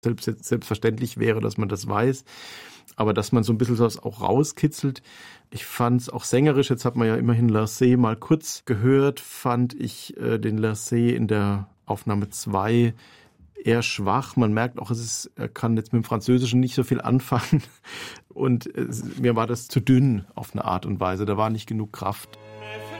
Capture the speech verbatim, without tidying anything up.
selbst, selbstverständlich wäre, dass man das weiß. Aber dass man so ein bisschen was auch rauskitzelt. Ich fand es auch sängerisch, jetzt hat man ja immerhin Lasset mal kurz gehört, fand ich äh, den Lasset in der Aufnahme zwei eher schwach. Man merkt auch, es ist, er kann jetzt mit dem Französischen nicht so viel anfangen. Und es, mir war das zu dünn auf eine Art und Weise. Da war nicht genug Kraft.